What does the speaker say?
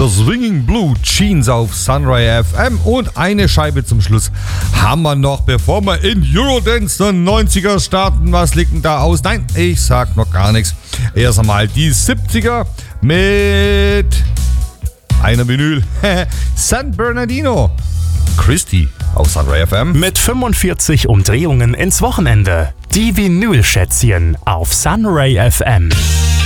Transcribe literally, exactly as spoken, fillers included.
das Swinging Blue Jeans auf Sunray F M und eine Scheibe zum Schluss haben wir noch, bevor wir in Eurodance der neunziger starten. Was liegt denn da aus? Nein, ich sag noch gar nichts. Erst einmal die siebziger mit einer Vinyl. San Bernardino. Christy auf Sunray F M. Mit fünfundvierzig Umdrehungen ins Wochenende. Die Vinyl-Schätzchen auf Sunray F M.